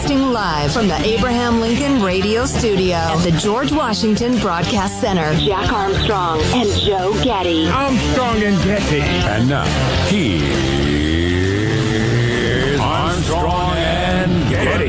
Broadcasting live from the Abraham Lincoln Radio Studio at the George Washington Broadcast Center. Jack Armstrong and Joe Getty. Armstrong and Getty. And now, here's Armstrong and Getty.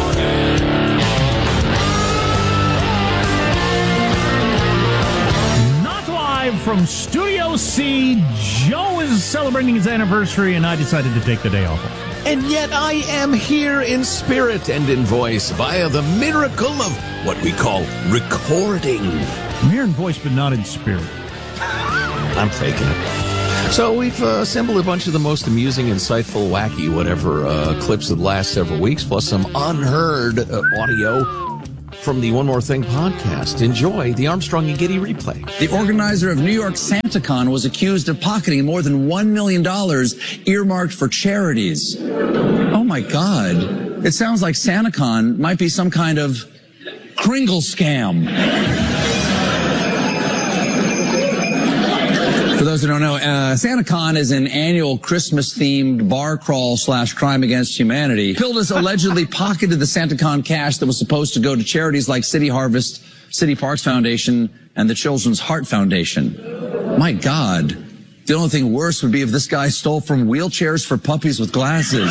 Not live from Studio C. Joe is celebrating his anniversary, and I decided to take the day off. And yet I am here in spirit and in voice via the miracle of what we call recording. I'm here in voice, but not in spirit. I'm faking it. So we've assembled a bunch of the most amusing, insightful, wacky, whatever clips of the last several weeks, plus some unheard audio from the One More Thing podcast. Enjoy the Armstrong and Getty replay. The organizer of New York SantaCon was accused of pocketing more than $1 million earmarked for charities. Oh my God. It sounds like SantaCon might be some kind of Kringle scam. For those who don't know, SantaCon is an annual Christmas-themed bar crawl / crime against humanity. Pildas allegedly pocketed the SantaCon cash that was supposed to go to charities like City Harvest, City Parks Foundation, and the Children's Heart Foundation. My God. The only thing worse would be if this guy stole from wheelchairs for puppies with glasses.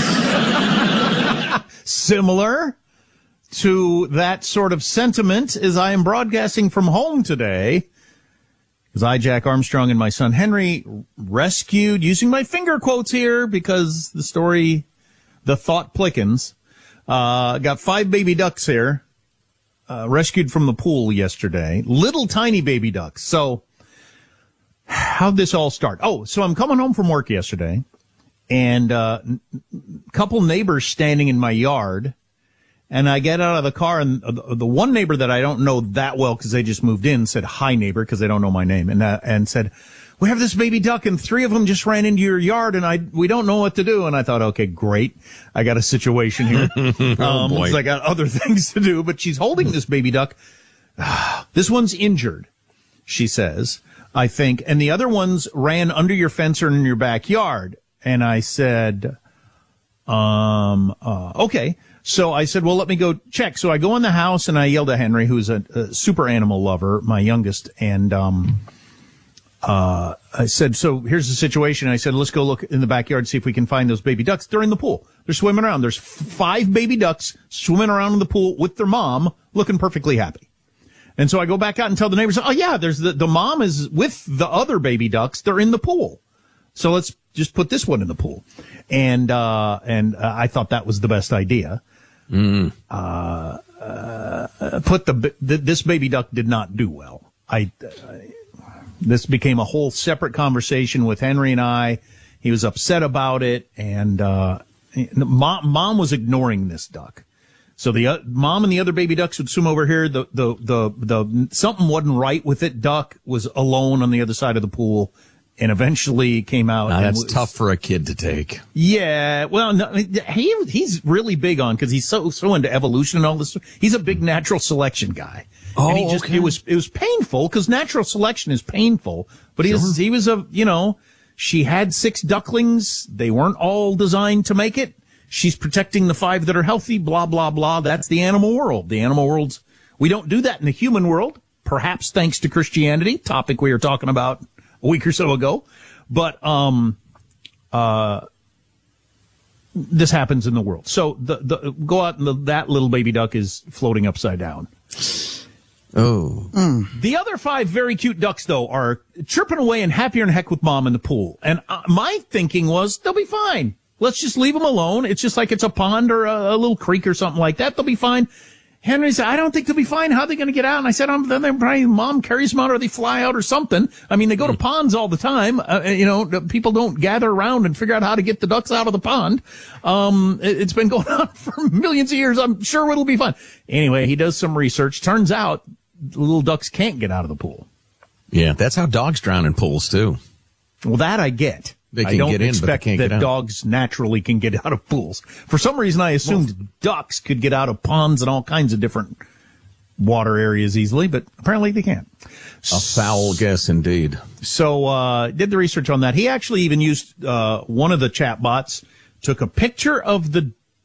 Similar to that sort of sentiment as I am broadcasting from home today. Because I, Jack Armstrong, and my son Henry rescued, using my finger quotes here because the story, the thought plickens, got 5 baby ducks here, rescued from the pool yesterday. Little tiny baby ducks. So how'd this all start? Oh, so I'm coming home from work yesterday, and couple neighbors standing in my yard. And I get out of the car, and the one neighbor that I don't know that well because they just moved in said, "Hi, neighbor," because they don't know my name, and said, "We have this baby duck, and 3 of them just ran into your yard, and we don't know what to do." And I thought, okay, great, I got a situation here. Oh boy. 'Cause I got other things to do, but she's holding this baby duck. This one's injured, she says, I think, and the other ones ran under your fence or in your backyard. And I said, okay. So I said, well, let me go check. So I go in the house and I yelled at Henry, who's a super animal lover, my youngest. And, I said, so here's the situation. I said, let's go look in the backyard, see if we can find those baby ducks. They're in the pool. They're swimming around. There's 5 baby ducks swimming around in the pool with their mom, looking perfectly happy. And so I go back out and tell the neighbors, oh yeah, there's the mom is with the other baby ducks. They're in the pool. So let's just put this one in the pool. And I thought that was the best idea. This baby duck did not do well. This became a whole separate conversation with Henry and I. He was upset about it, and mom was ignoring this duck. So the mom and the other baby ducks would swim over here. The something wasn't right with it. Duck was alone on the other side of the pool. And eventually came out. Now, that's tough for a kid to take. Yeah, well, no, he's really big on, because he's so into evolution and all this. He's a big natural selection guy. Oh, and he just, okay. It was painful, because natural selection is painful. But he was she had 6 ducklings. They weren't all designed to make it. She's protecting the 5 that are healthy, blah, blah, blah. That's the animal world. The animal world's, we don't do that in the human world, perhaps thanks to Christianity, topic we were talking about a week or so ago. But this happens in the world. So go out and that little baby duck is floating upside down. Oh. The other 5 very cute ducks, though, are chirping away and happier than heck with mom in the pool. And my thinking was, they'll be fine. Let's just leave them alone. It's just like it's a pond or a little creek or something like that. They'll be fine. Henry said, I don't think they'll be fine. How are they going to get out? And I said, then they're probably, mom carries them out or they fly out or something. I mean, they go to ponds all the time. People don't gather around and figure out how to get the ducks out of the pond. It's been going on for millions of years. I'm sure it'll be fine. Anyway, he does some research. Turns out the little ducks can't get out of the pool. Yeah, that's how dogs drown in pools, too. Well, that I get. They can get in, but they can't get out. I don't expect that dogs naturally can get out of pools. For some reason, I assumed ducks could get out of ponds and all kinds of different water areas easily, but apparently they can't. A foul guess indeed. So, did the research on that. He actually even used, one of the chat bots, took a picture of the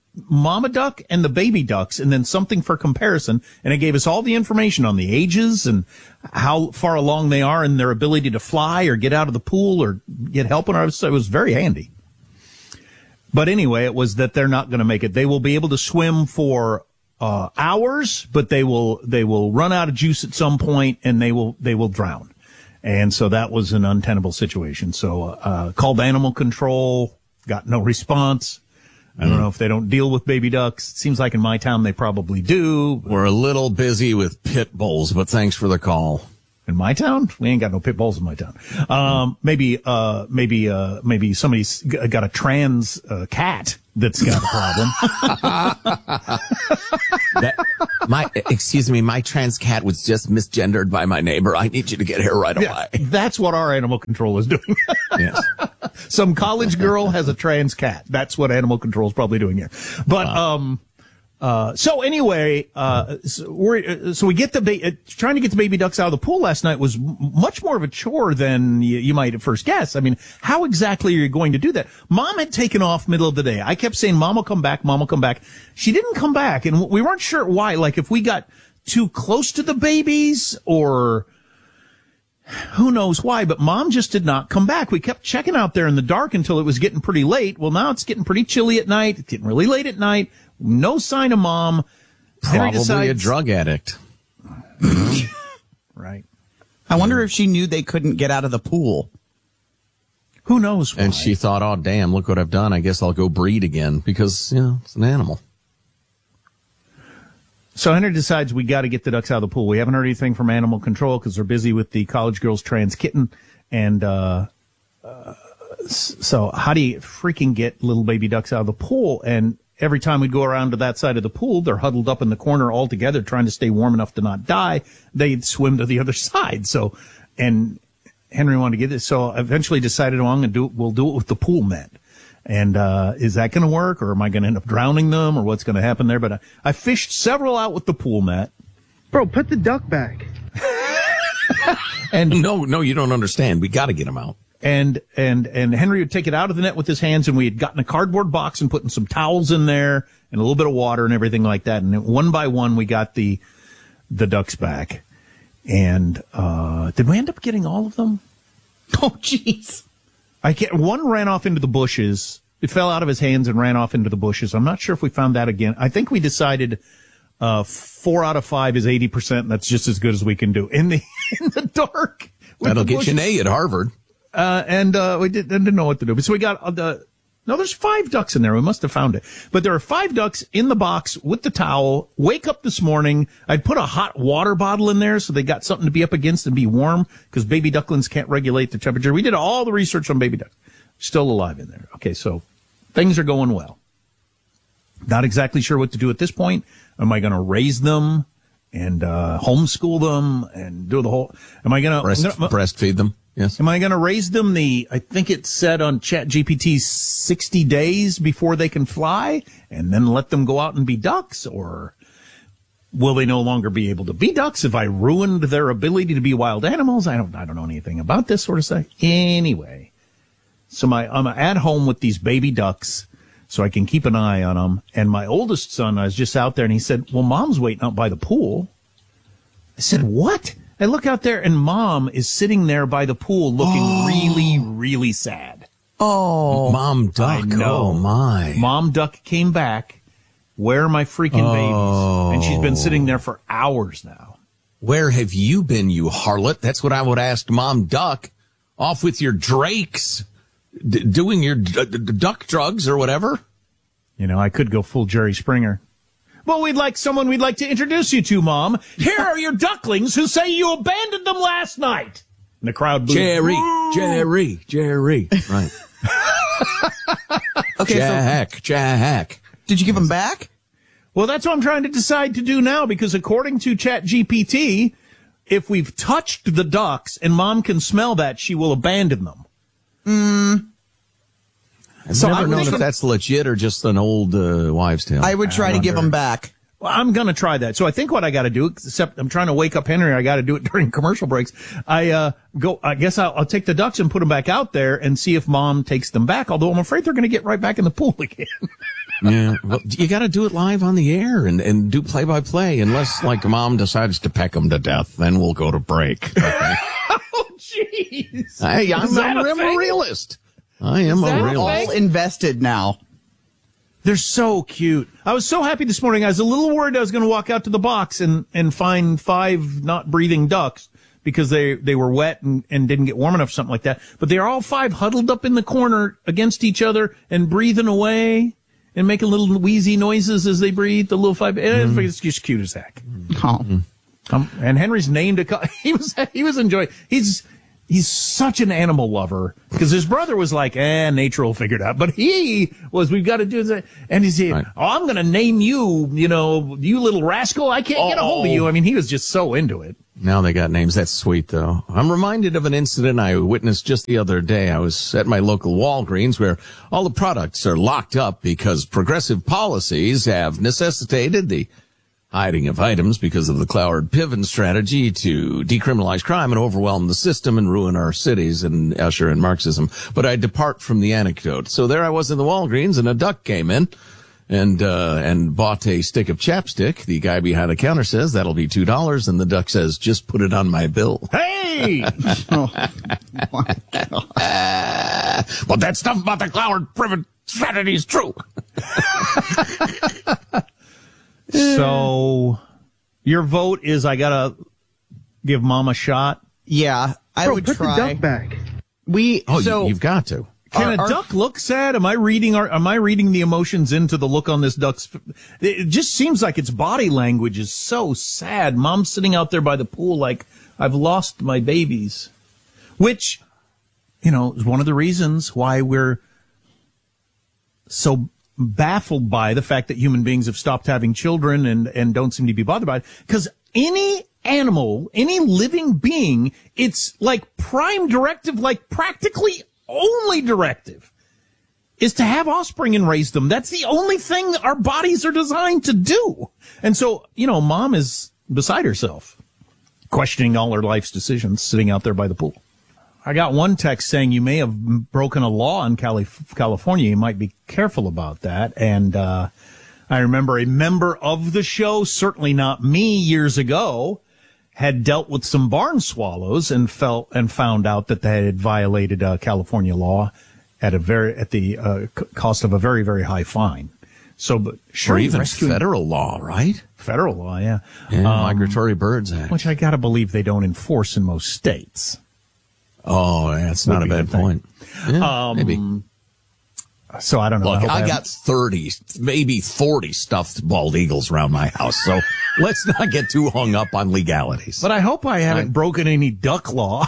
mama duck and the baby ducks and then something for comparison. And it gave us all the information on the ages and how far along they are in their ability to fly or get out of the pool or get help. And so it was very handy. But anyway, it was that they're not going to make it. They will be able to swim for hours, but they will run out of juice at some point and they will drown. And so that was an untenable situation. So called animal control, got no response. I don't know if they don't deal with baby ducks. It seems like in my town they probably do. We're a little busy with pit bulls, but thanks for the call. In my town? We ain't got no pit bulls in my town. Maybe somebody's got a trans cat that's got a problem. Excuse me, my trans cat was just misgendered by my neighbor. I need you to get here right away. That's what our animal control is doing. Yes. Some college girl has a trans cat. That's what animal control is probably doing here. But, so anyway, so we get trying to get the baby ducks out of the pool last night was much more of a chore than you might at first guess. I mean, how exactly are you going to do that? Mom had taken off middle of the day. I kept saying, Mom will come back. Mom will come back. She didn't come back. And we weren't sure why, like if we got too close to the babies or who knows why, but Mom just did not come back. We kept checking out there in the dark until it was getting pretty late. Well, now it's getting pretty chilly at night. It's getting really late at night. No sign of Mom. Probably a drug addict. Right. I wonder if she knew they couldn't get out of the pool. Who knows why? And she thought, oh, damn, look what I've done. I guess I'll go breed again because, it's an animal. So Henry decides we got to get the ducks out of the pool. We haven't heard anything from animal control because they're busy with the college girl's trans kitten. And so how do you freaking get little baby ducks out of the pool? And every time we'd go around to that side of the pool, they're huddled up in the corner all together trying to stay warm enough to not die. They'd swim to the other side. So, and Henry wanted to get this. So eventually decided, we'll do it with the pool net. And is that going to work, or am I going to end up drowning them, or what's going to happen there? But I fished several out with the pool net. Bro, put the duck back. And no, you don't understand. We got to get them out. And Henry would take it out of the net with his hands, and we had gotten a cardboard box and putting some towels in there and a little bit of water and everything like that. And one by one, we got the ducks back. And did we end up getting all of them? Oh, jeez. One ran off into the bushes. It fell out of his hands and ran off into the bushes. I'm not sure if we found that again. I think we decided 4 out of 5 is 80%, and that's just as good as we can do in the dark. That'll get you an A at Harvard. We didn't know what to do. So we got there's 5 ducks in there. We must have found it. But there are 5 ducks in the box with the towel. Wake up this morning. I'd put a hot water bottle in there so they got something to be up against and be warm because baby ducklings can't regulate the temperature. We did all the research on baby ducks. Still alive in there. Okay, so things are going well. Not exactly sure what to do at this point. Am I going to raise them and homeschool them and do the whole? Am I going to breastfeed them? Yes. Am I going to raise them I think it said on ChatGPT 60 days before they can fly and then let them go out and be ducks? Or will they no longer be able to be ducks if I ruined their ability to be wild animals? I don't know anything about this sort of stuff. Anyway, so I'm at home with these baby ducks so I can keep an eye on them. And my oldest son, I was just out there and he said, well, Mom's waiting out by the pool. I said, what? I look out there, and Mom is sitting there by the pool looking really, really sad. Oh. Mom duck. Oh, my. Mom duck came back. Where are my freaking babies? And she's been sitting there for hours now. Where have you been, you harlot? That's what I would ask Mom duck. Off with your drakes, doing your duck drugs or whatever. I could go full Jerry Springer. Well, we'd like to introduce you to, Mom. Here are your ducklings who say you abandoned them last night. And the crowd booed. Jerry. Right. Okay, Jack. Did you give them back? Well, that's what I'm trying to decide to do now, because according to ChatGPT, if we've touched the ducks and Mom can smell that, she will abandon them. I've never known if that's legit or just an old wives' tale. I would try to give them back. Well, I'm going to try that. So I think what I got to do, except I'm trying to wake up Henry, I got to do it during commercial breaks. I guess I'll take the ducks and put them back out there and see if Mom takes them back. Although I'm afraid they're going to get right back in the pool again. Yeah, well, you got to do it live on the air and do play-by-play, unless, like, Mom decides to peck them to death. Then we'll go to break. Okay? Oh, jeez. Hey, I'm a realist. I am a realist. All invested now. They're so cute. I was so happy this morning. I was a little worried I was going to walk out to the box and find 5 not breathing ducks because they were wet and didn't get warm enough, something like that. But they're all 5 huddled up in the corner against each other and breathing away and making little wheezy noises as they breathe. The little 5. It's just cute as heck. Oh. And Henry's named he was enjoying. He's such an animal lover because his brother was like, nature will figure it out. But we've got to do this. And he's right. I'm going to name you, you little rascal. I can't get a hold of you. I mean, he was just so into it. Now they got names. That's sweet, though. I'm reminded of an incident I witnessed just the other day. I was at my local Walgreens where all the products are locked up because progressive policies have necessitated the hiding of items because of the Cloward Piven strategy to decriminalize crime and overwhelm the system and ruin our cities and usher in Marxism. But I depart from the anecdote. So there I was in the Walgreens and a duck came in and bought a stick of chapstick. The guy behind the counter says, that'll be $2. And the duck says, just put it on my bill. Hey! Oh, my God. But that stuff about the Cloward Piven strategy is true. So, your vote is I gotta give Mom a shot? Yeah, I would put try. the duck back. You've got to. Can a duck look sad? Am I reading the emotions into the look on this duck's? It just seems like its body language is so sad. Mom's sitting out there by the pool like, I've lost my babies. Which, is one of the reasons why we're so baffled by the fact that human beings have stopped having children and don't seem to be bothered by it. Because any animal, any living being, it's like prime directive, like practically only directive is to have offspring and raise them. That's the only thing our bodies are designed to do. And so, Mom is beside herself, questioning all her life's decisions, sitting out there by the pool. I got one text saying you may have broken a law in California. You might be careful about that. And I remember a member of the show, certainly not me, years ago, had dealt with some barn swallows and found out that they had violated California law at the cost of a very, very high fine. So, but sure, or even federal law, right? Federal law, yeah. Migratory Birds Act, which I got to believe they don't enforce in most states. Oh, that's not a bad point. Yeah, maybe. So I don't know. Look, I got 30, maybe 40 stuffed bald eagles around my house. So let's not get too hung up on legalities. But I hope I haven't broken any duck law.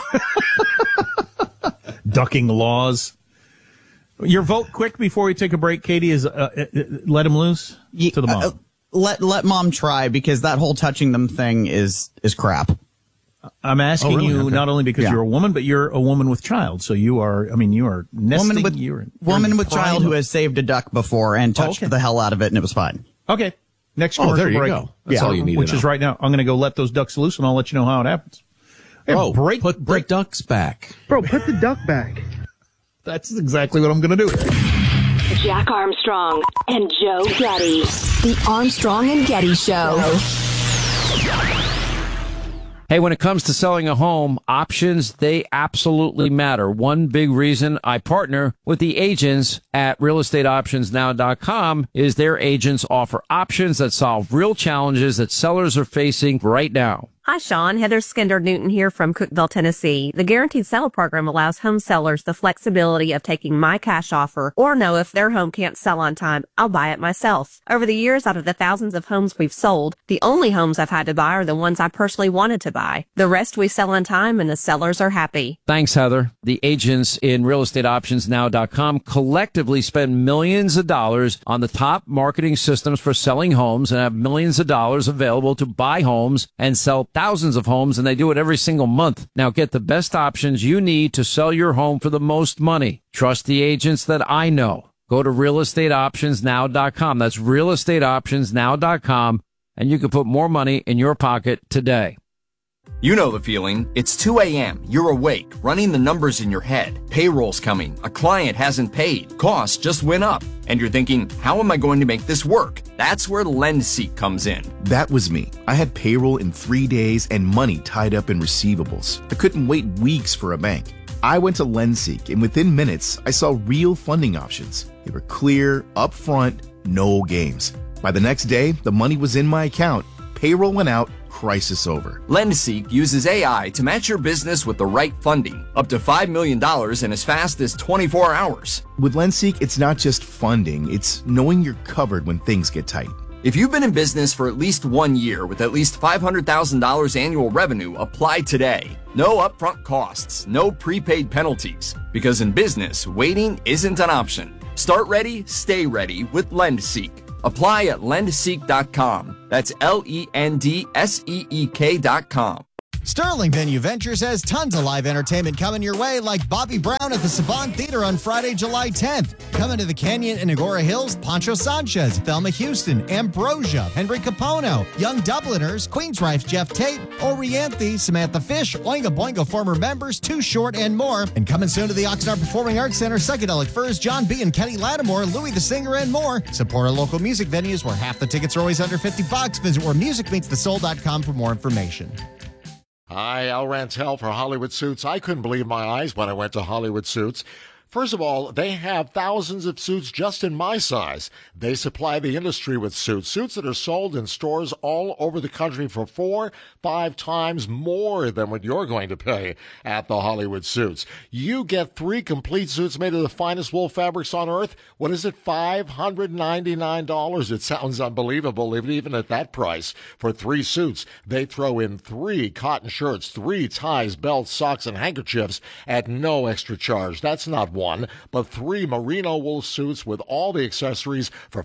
Ducking laws. Your vote quick before we take a break, Katie, is let him loose to the mom. Let Mom try, because that whole touching them thing is crap. I'm asking you not only because you're a woman, but you're a woman with child. So you are nesting. Woman with child who has saved a duck before and touched the hell out of it, and it was fine. Okay. Next commercial there you break. go. That's all you need. Which is right now. I'm going to go let those ducks loose, and I'll let you know how it happens. Put the ducks back. Bro, put the duck back. That's exactly what I'm going to do. Jack Armstrong and Joe Getty. The Armstrong and Getty Show. Hey, when it comes to selling a home, options, they absolutely matter. One big reason I partner with the agents at realestateoptionsnow.com is their agents offer options that solve real challenges that sellers are facing right now. Hi, Sean. Heather Skinder-Newton here from Cookeville, Tennessee. The Guaranteed Sale program allows home sellers the flexibility of taking my cash offer, or know if their home can't sell on time, I'll buy it myself. Over the years, out of the thousands of homes we've sold, the only homes I've had to buy are the ones I personally wanted to buy. The rest we sell on time, and the sellers are happy. Thanks, Heather. The agents in realestateoptionsnow.com collectively spend millions of dollars on the top marketing systems for selling homes and have millions of dollars available to buy homes and sell thousands of homes, and they do it every single month. Now get the best options you need to sell your home for the most money. Trust the agents that I know. Go to realestateoptionsnow.com. That's realestateoptionsnow.com, and you can put more money in your pocket today. You know the feeling. It's 2 a.m. You're awake, running the numbers in your head. Payroll's coming. A client hasn't paid. Costs just went up. And you're thinking, how am I going to make this work? That's where LendSeek comes in. That was me. I had payroll in 3 days and money tied up in receivables. I couldn't wait weeks for a bank. I went to LendSeek, and within minutes, I saw real funding options. They were clear, upfront, no games. By the next day, the money was in my account. Payroll went out. Crisis over. LendSeek uses AI to match your business with the right funding, up to $5 million in as fast as 24 hours. With LendSeek, it's not just funding, it's knowing you're covered when things get tight. If you've been in business for at least 1 year with at least $500,000 annual revenue, apply today. No upfront costs, no prepaid penalties. Because in business, waiting isn't an option. Start ready, stay ready with LendSeek. Apply at lendseek.com. That's LENDSEEK.com. Sterling Venue Ventures has tons of live entertainment coming your way, like Bobby Brown at the Savant Theater on Friday, July 10th. Coming to the Canyon in Agora Hills, Pancho Sanchez, Thelma Houston, Ambrosia, Henry Capono, Young Dubliners, Queensrife's Jeff Tate, Orianthe, Samantha Fish, Oingo Boingo former members, Too Short, and more. And coming soon to the Oxnard Performing Arts Center, Psychedelic Furs, John B. and Kenny Lattimore, Louis the Singer, and more. Support our local music venues where half the tickets are always under $50. Visit wheremusicmeetsthesoul.com for more information. Hi, Al Rantel for Hollywood Suits. I couldn't believe my eyes when I went to Hollywood Suits. First of all, they have thousands of suits just in my size. They supply the industry with suits that are sold in stores all over the country for 4-5 times more than what you're going to pay at the Hollywood Suits. You get 3 complete suits made of the finest wool fabrics on earth. What is it, $599? It sounds unbelievable, even at that price. For 3 suits, they throw in 3 cotton shirts, 3 ties, belts, socks, and handkerchiefs at no extra charge. That's not one, but 3 merino wool suits with all the accessories for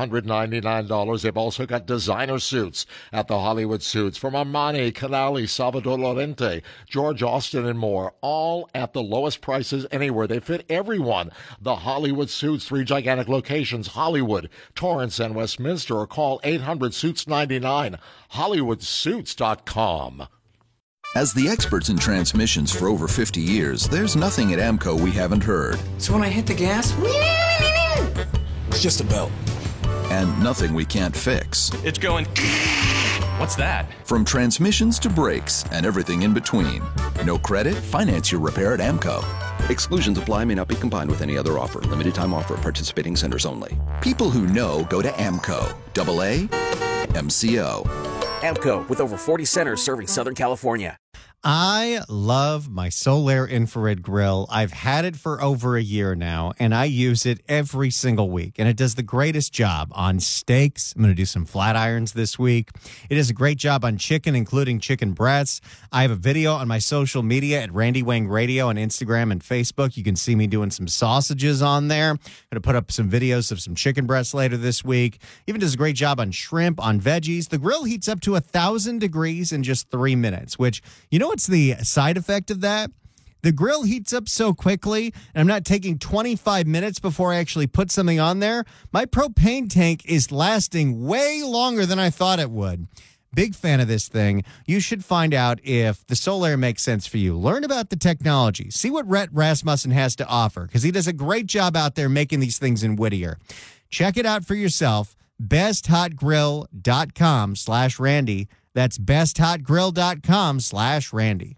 $599. They've also got designer suits at the Hollywood Suits from Armani, Canali, Salvador Lorente, George Austin, and more, all at the lowest prices anywhere. They fit everyone. The Hollywood Suits, 3 gigantic locations, Hollywood, Torrance, and Westminster, or call 800-SUITS-99, HollywoodSuits.com. As the experts in transmissions for over 50 years, there's nothing at AMCO we haven't heard. So when I hit the gas, it's just a belt. And nothing we can't fix. It's going... What's that? From transmissions to brakes and everything in between. No credit? Finance your repair at AMCO. Exclusions apply, may not be combined with any other offer. Limited time offer, participating centers only. People who know go to AMCO. AA MCO. AMCO, with over 40 centers serving Southern California. I love my Solaire infrared grill. I've had it for over a year now, and I use it every single week. And it does the greatest job on steaks. I'm going to do some flat irons this week. It does a great job on chicken, including chicken breasts. I have a video on my social media at Randy Wang Radio on Instagram and Facebook. You can see me doing some sausages on there. I'm going to put up some videos of some chicken breasts later this week. Even does a great job on shrimp, on veggies. The grill heats up to 1,000 degrees in just 3 minutes, which, you know what's the side effect of that? The grill heats up so quickly, and I'm not taking 25 minutes before I actually put something on there. My propane tank is lasting way longer than I thought it would. Big fan of this thing. You should find out if the Solaire makes sense for you. Learn about the technology. See what Rhett Rasmussen has to offer, because he does a great job out there making these things in Whittier. Check it out for yourself. BestHotGrill.com/Randy. That's BestHotGrill.com/Randy.